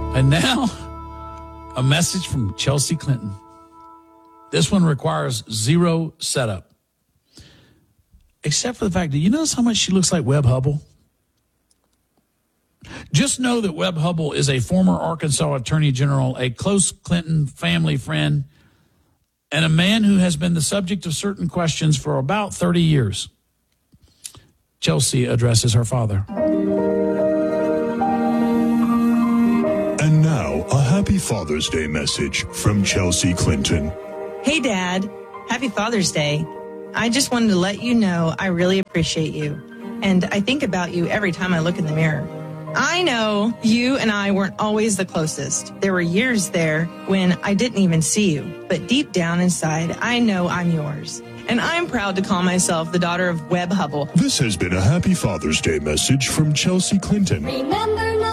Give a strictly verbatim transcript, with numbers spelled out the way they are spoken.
And now, a message from Chelsea Clinton. This one requires zero setup. Except for the fact, do you notice how much she looks like Webb Hubbell? Just know that Webb Hubbell is a former Arkansas Attorney General, a close Clinton family friend, and a man who has been the subject of certain questions for about thirty years. Chelsea addresses her father. And now, a happy Father's Day message from Chelsea Clinton. Hey, Dad. Happy Father's Day. I just wanted to let you know I really appreciate you. And I think about you every time I look in the mirror. I know you and I weren't always the closest. There were years there when I didn't even see you. But deep down inside, I know I'm yours. And I'm proud to call myself the daughter of Webb Hubbell. This has been a happy Father's Day message from Chelsea Clinton. Remember